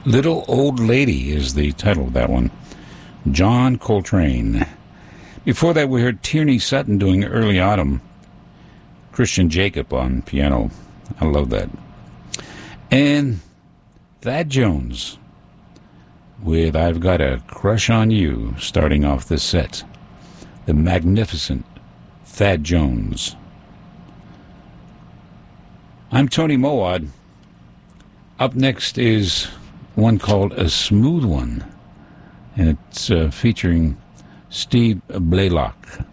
Little Old Lady is the title of that one. John Coltrane. Before that, we heard Tierney Sutton doing Early Autumn. Christian Jacob on piano. I love that. And Thad Jones with I've Got a Crush on You, starting off this set. The magnificent Thad Jones. I'm Tony Mowad. Up next is one called A Smooth One, and it's featuring Steve Blaylock.